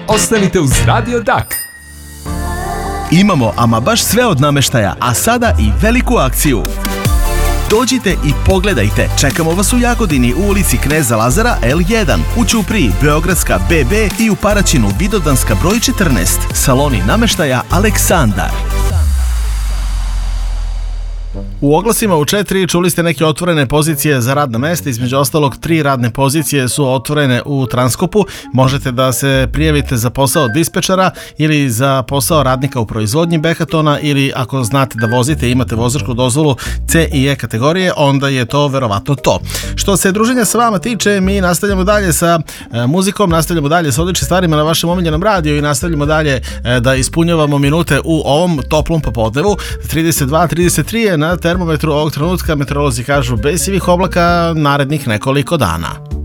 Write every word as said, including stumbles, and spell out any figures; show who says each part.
Speaker 1: ostanite uz Radio Dak.
Speaker 2: Imamo ama baš sve od namještaja, a sada i veliku akciju. Dođite i pogledajte. Čekamo vas u Jagodini u ulici Kneza Lazara el jedan, u Ćupriji Beogradska be be i u Paraćinu Vidovdanska broj četrnaest. Saloni namještaja Aleksandar. U oglasima u četiri čuli ste neke otvorene pozicije za radna mesta, između ostalog tri radne pozicije su otvorene u Transkopu. Možete da se prijavite za posao dispečera ili za posao radnika u proizvodnji Behatona, ili ako znate da vozite i imate vozačku dozvolu C i E kategorije, onda je to verovatno to. Što se druženja sa vama tiče, mi nastavljamo dalje sa e, muzikom, nastavljamo dalje sa odličnim stvarima na vašem omiljenom radiju i nastavljamo dalje e, da ispunjavamo minute u ovom toplom popodnevu. trideset dva trideset tri je na termometru ovog trenutka, meteorolozi kažu bez sivih oblaka narednih nekoliko dana.